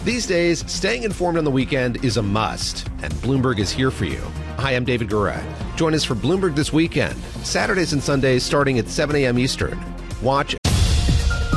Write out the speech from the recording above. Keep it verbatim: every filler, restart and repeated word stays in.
These days, staying informed on the weekend is a must, and Bloomberg is here for you. Hi, I'm David Gura. Join us for Bloomberg This Weekend, Saturdays and Sundays starting at seven a.m. Eastern. Watch